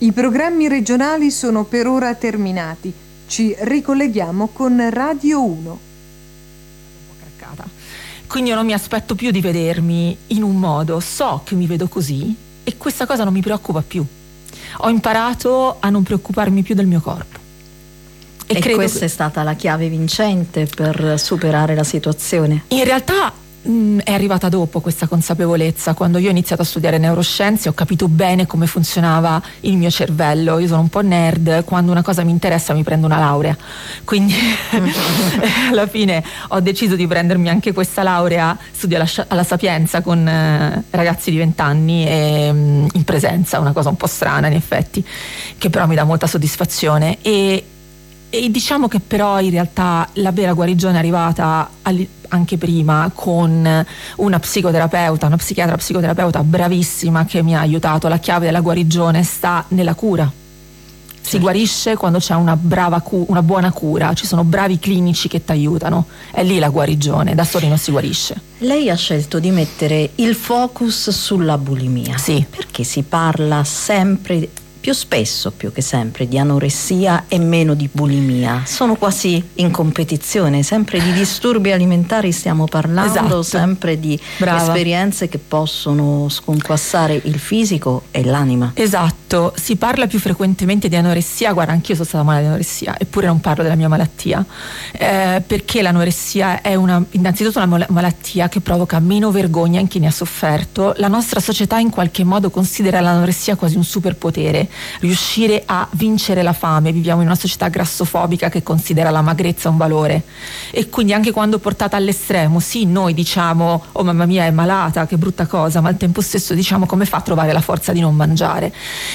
I programmi regionali sono per ora terminati. Ci ricolleghiamo con Radio 1. Un po' craccata. Quindi io non mi aspetto più di vedermi in un modo, so che mi vedo così e questa cosa non mi preoccupa più. Ho imparato a non preoccuparmi più del mio corpo. E questa è stata la chiave vincente per superare la situazione? In realtà è arrivata dopo questa consapevolezza. Quando io ho iniziato a studiare neuroscienze ho capito bene come funzionava il mio cervello. Io sono un po' nerd, quando una cosa mi interessa mi prendo una laurea, quindi alla fine ho deciso di prendermi anche questa laurea. Studio alla Sapienza con ragazzi di 20 anni e in presenza, una cosa un po' strana in effetti, che però mi dà molta soddisfazione. E diciamo che però in realtà la vera guarigione è arrivata anche prima, con una psichiatra psicoterapeuta bravissima che mi ha aiutato. La chiave della guarigione sta nella cura. Si guarisce quando c'è una buona cura, ci sono bravi clinici che ti aiutano, è lì la guarigione, da soli non si guarisce. Lei ha scelto di mettere il focus sulla bulimia. Sì. Perché si parla sempre, più spesso più che sempre, di anoressia e meno di bulimia? Sono quasi in competizione, sempre di disturbi alimentari stiamo parlando, esatto. Sempre di esperienze che possono sconquassare il fisico e l'anima. Esatto, si parla più frequentemente di anoressia. Guarda, anch'io sono stata malata di anoressia, eppure non parlo della mia malattia, perché l'anoressia è innanzitutto una malattia che provoca meno vergogna in chi ne ha sofferto. La nostra società in qualche modo considera l'anoressia quasi un superpotere, riuscire a vincere la fame. Viviamo in una società grassofobica che considera la magrezza un valore, e quindi anche quando portata all'estremo, sì, noi diciamo oh mamma mia è malata, che brutta cosa, ma al tempo stesso diciamo come fa a trovare la forza di non mangiare.